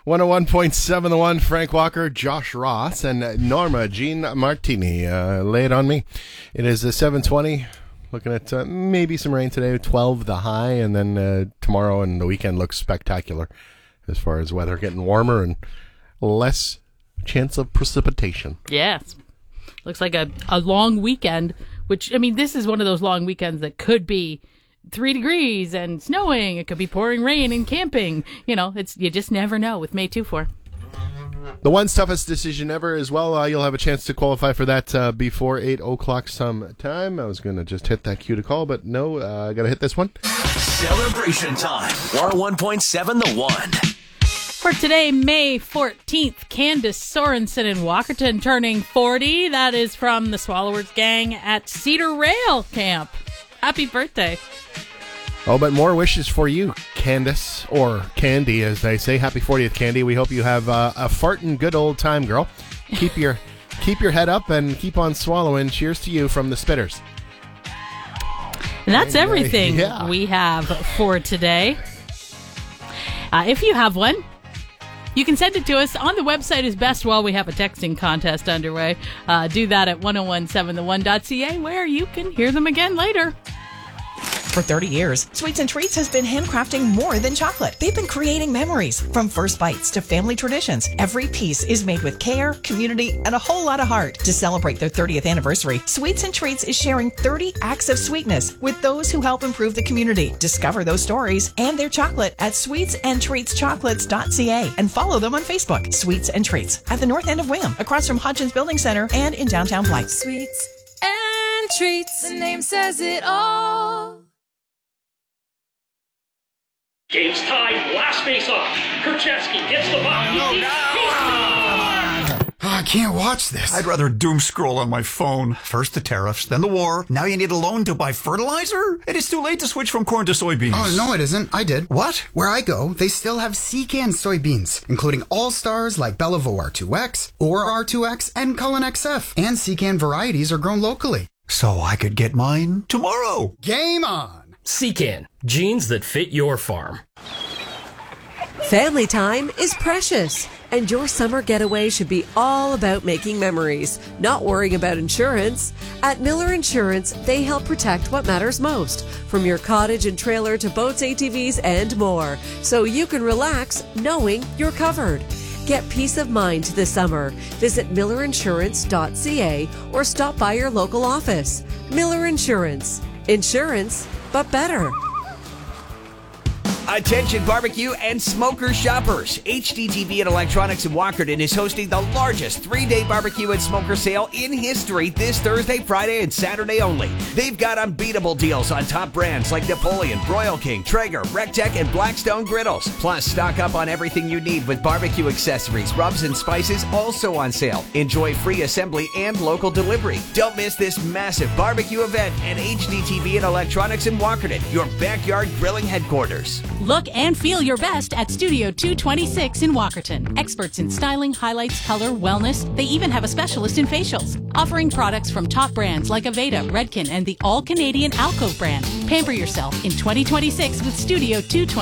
101.7 The One, Frank Walker, Josh Ross, and Norma Jean Martini. Lay it on me. It is 7:20. Looking at maybe some rain today, 12 the high, and then tomorrow and the weekend looks spectacular as far as weather getting warmer and less chance of precipitation. Yes. Looks like a long weekend, which, I mean, this is one of those long weekends that could be 3 degrees and snowing. It could be pouring rain and camping. You know, you just never know with May 2-4. The one's toughest decision ever as well. You'll have a chance to qualify for that before 8 o'clock sometime. I was going to just hit that cue to call, but no, I got to hit this one. Celebration time. 101.7 The One. For today, May 14th, Candace Sorensen in Walkerton turning 40. That is from the Swallowers gang at Cedar Rail Camp. Happy birthday. Oh, but more wishes for you, Candace, or Candy, as they say. Happy 40th, Candy. We hope you have a fartin' good old time, girl. Keep your head up and keep on swallowing. Cheers to you from the Spitters. And that's everything we have for today. If you have one, you can send it to us on the website is best while we have a texting contest underway. Do that at 1017thone.ca, where you can hear them again later. For 30 years, Sweets and Treats has been handcrafting more than chocolate. They've been creating memories, from first bites to family traditions. Every piece is made with care, community, and a whole lot of heart. To celebrate their 30th anniversary, Sweets and Treats is sharing 30 acts of sweetness with those who help improve the community. Discover those stories and their chocolate at sweetsandtreatschocolates.ca and follow them on Facebook. Sweets and Treats at the north end of William, across from Hodgins Building Center and in downtown Blythe. Sweets and Treats, the name says it all. Game's tied. Last face off. Kurchevsky gets the puck. I can't watch this. I'd rather doom scroll on my phone. First the tariffs, then the war. Now you need a loan to buy fertilizer? It is too late to switch from corn to soybeans. Oh, no, it isn't. I did. What? Where I go, they still have Secan soybeans, including all-stars like Bellevaux R2X, or R2X, and Cullen XF. And Secan varieties are grown locally. So I could get mine tomorrow. Game on! Secan, genes that fit your farm. Family time is precious, and your summer getaway should be all about making memories, not worrying about insurance. At Miller Insurance, they help protect what matters most, from your cottage and trailer to boats, ATVs, and more, so you can relax knowing you're covered. Get peace of mind this summer. Visit millerinsurance.ca or stop by your local office. Miller Insurance. Insurance, but better. Attention barbecue and smoker shoppers. HDTV and Electronics in Walkerton is hosting the largest 3-day barbecue and smoker sale in history this Thursday, Friday, and Saturday only. They've got unbeatable deals on top brands like Napoleon, Broil King, Traeger, Rectech, and Blackstone griddles. Plus, stock up on everything you need with barbecue accessories, rubs, and spices also on sale. Enjoy free assembly and local delivery. Don't miss this massive barbecue event at HDTV and Electronics in Walkerton, your backyard grilling headquarters. Look and feel your best at Studio 226 in Walkerton. Experts in styling, highlights, color, wellness. They even have a specialist in facials. Offering products from top brands like Aveda, Redken, and the all-Canadian Alcove brand. Pamper yourself in 2026 with Studio 226.